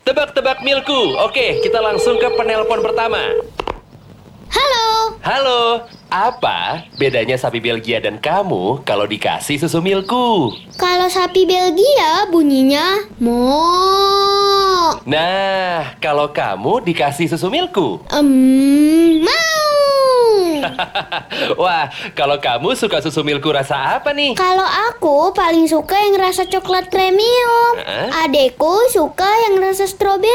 Tebak-tebak Milku. Oke, kita langsung ke penelpon pertama. Halo. Halo, apa bedanya sapi Belgia dan kamu kalau dikasih susu Milku? Kalau sapi Belgia bunyinya mo. Nah, kalau kamu dikasih susu Milku? Mau. Wah, kalau kamu suka susu Milku rasa apa nih? Kalau aku paling suka yang rasa coklat premium. Hah? Adekku suka yang rasa stroberi.